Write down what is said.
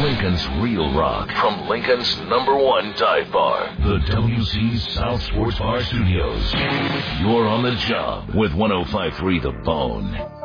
Lincoln's Real Rock from Lincoln's #1 dive bar, the WC South Sports Bar Studios. You're on the job with 105.3 The Bone.